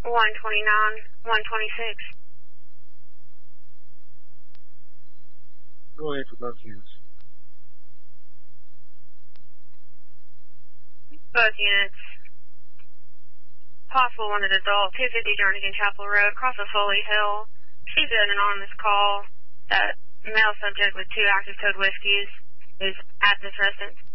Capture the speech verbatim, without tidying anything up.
one twenty-nine, one twenty-six. Go ahead for both units. Both units. Possible wanted adult, two fifty Jernigan Chapel Road, across the Foley Hill. She's an anonymous call. That male subject with two active code whiskeys is at this residence.